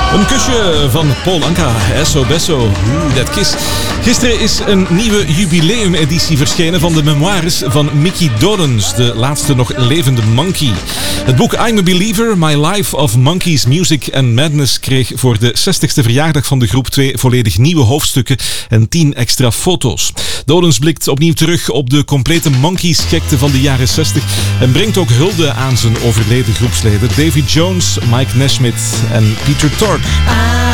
Een kusje van Paul Anka, Esso Besso, that kiss. Gisteren is een nieuwe jubileumeditie verschenen van de memoires van Mickey Dolenz, de laatste nog levende Monkey. Het boek I'm a Believer, My Life of Monkeys, Music and Madness kreeg voor de 60ste verjaardag van de groep 2 volledig nieuwe hoofdstukken en 10 extra foto's. Dolenz blikt opnieuw terug op de complete Monkeys-gekte van de jaren 60 en brengt ook hulde aan zijn overleden groepsleden Davy Jones, Mike Nesmith en Peter Tork.